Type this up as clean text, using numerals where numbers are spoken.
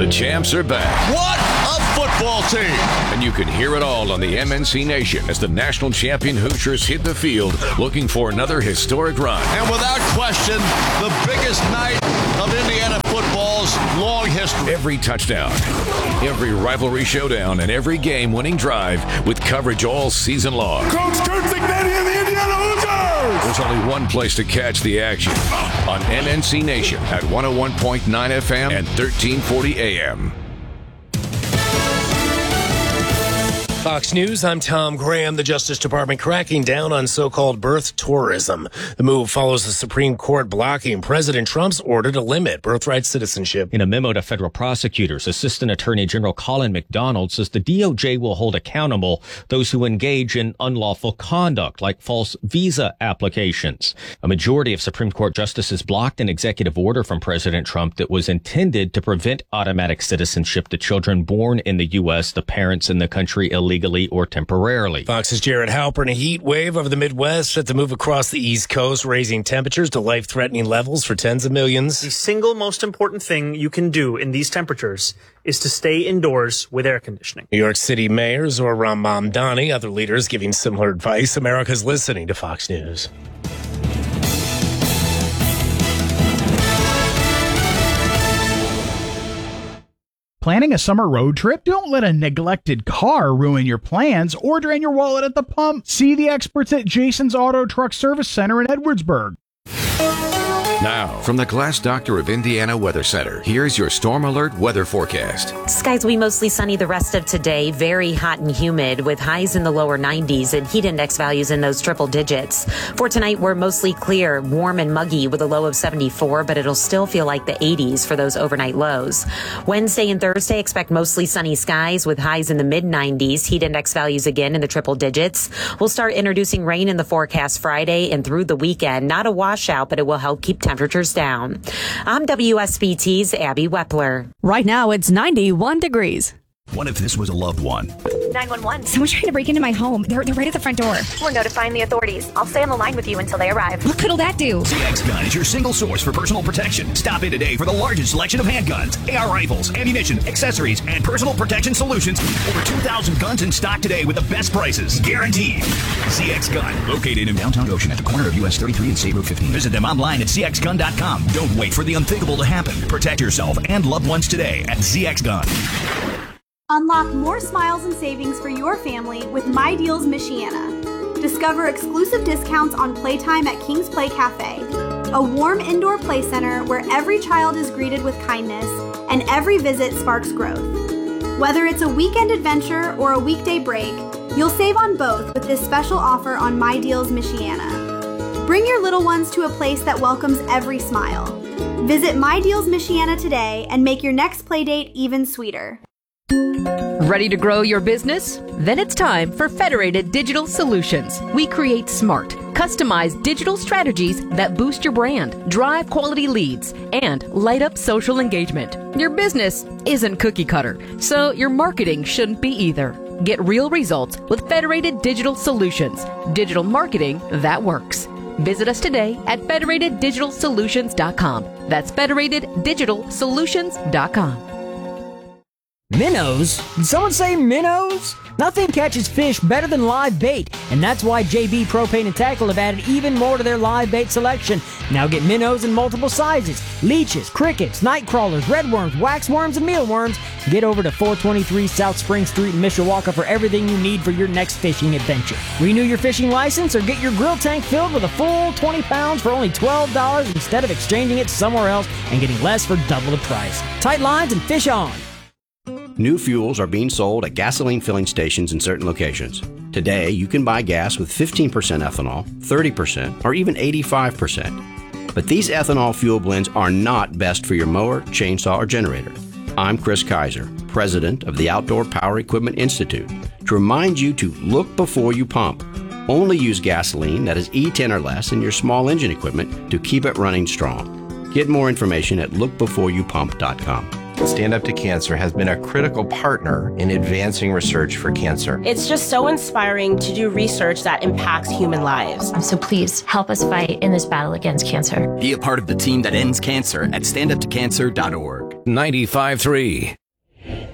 The champs are back. What a football team! And you can hear it all on the MNC Nation as the national champion Hoosiers hit the field looking for another historic run. And without question, the biggest night of Indiana football's long history. Every touchdown, every rivalry showdown, and every game-winning drive with coverage all season long. Coach Kurt Cignetti and the Indiana Hoosiers! There's only one place to catch the action on MNC Nation at 101.9 FM and 1340 AM. Fox News, I'm Tom Graham. The Justice Department cracking down on so-called birth tourism. The move follows the Supreme Court blocking President Trump's order to limit birthright citizenship. In a memo to federal prosecutors, Assistant Attorney General Colin McDonald says the DOJ will hold accountable those who engage in unlawful conduct, like false visa applications. A majority of Supreme Court justices blocked an executive order from President Trump that was intended to prevent automatic citizenship to children born in the U.S., the parents in the country illegally or temporarily. Fox's Jared Halpern. A heat wave over the Midwest set to move across the East Coast, raising temperatures to life-threatening levels for tens of millions. The single most important thing you can do in these temperatures is to stay indoors with air conditioning. New York City Mayor Zohran Mamdani, other leaders giving similar advice. America's listening to Fox News. Planning a summer road trip? Don't let a neglected car ruin your plans or drain your wallet at the pump. See the experts at Jason's Auto Truck Service Center in Edwardsburg. Now, from the Glass Doctor of Indiana Weather Center, here's your Storm Alert weather forecast. Skies will be mostly sunny the rest of today, very hot and humid with highs in the lower 90s and heat index values in those triple digits. For tonight, we're mostly clear, warm and muggy with a low of 74, but it'll still feel like the 80s for those overnight lows. Wednesday and Thursday, expect mostly sunny skies with highs in the mid-90s, heat index values again in the triple digits. We'll start introducing rain in the forecast Friday and through the weekend. Not a washout, but it will help keep temperatures down. I'm WSBT's Abby Wepler. Right now, it's 91 degrees. What if this was a loved one? 911. Someone's trying to break into my home. They're right at the front door. We're notifying the authorities. I'll stay on the line with you until they arrive. What could all that do? CX Gun is your single source for personal protection. Stop in today for the largest selection of handguns, AR rifles, ammunition, accessories, and personal protection solutions. Over 2,000 guns in stock today with the best prices. Guaranteed. CX Gun, located in downtown Goshen at the corner of US 33 and State Road 15. Visit them online at cxgun.com. Don't wait for the unthinkable to happen. Protect yourself and loved ones today at CX Gun. Unlock more smiles and savings for your family with My Deals Michiana. Discover exclusive discounts on playtime at King's Play Cafe, a warm indoor play center where every child is greeted with kindness and every visit sparks growth. Whether it's a weekend adventure or a weekday break, you'll save on both with this special offer on My Deals Michiana. Bring your little ones to a place that welcomes every smile. Visit My Deals Michiana today and make your next play date even sweeter. Ready to grow your business? Then it's time for Federated Digital Solutions. We create smart, customized digital strategies that boost your brand, drive quality leads, and light up social engagement. Your business isn't cookie cutter, so your marketing shouldn't be either. Get real results with Federated Digital Solutions. Digital marketing that works. Visit us today at federateddigitalsolutions.com. That's federateddigitalsolutions.com. Minnows? Did someone say minnows? Nothing catches fish better than live bait, and that's why JB Propane and Tackle have added even more to their live bait selection. Now get minnows in multiple sizes: leeches, crickets, night crawlers, redworms, waxworms, and mealworms. Get over to 423 South Spring Street in Mishawaka for everything you need for your next fishing adventure. Renew your fishing license or get your grill tank filled with a full 20 pounds for only $12 instead of exchanging it somewhere else and getting less for double the price. Tight lines and fish on. New fuels are being sold at gasoline filling stations in certain locations. Today, you can buy gas with 15% ethanol, 30%, or even 85%. But these ethanol fuel blends are not best for your mower, chainsaw, or generator. I'm Chris Kaiser, president of the Outdoor Power Equipment Institute, to remind you to look before you pump. Only use gasoline that is E10 or less in your small engine equipment to keep it running strong. Get more information at lookbeforeyoupump.com. Stand Up to Cancer has been a critical partner in advancing research for cancer. It's just so inspiring to do research that impacts human lives. So please help us fight in this battle against cancer. Be a part of the team that ends cancer at standuptocancer.org. 95.3.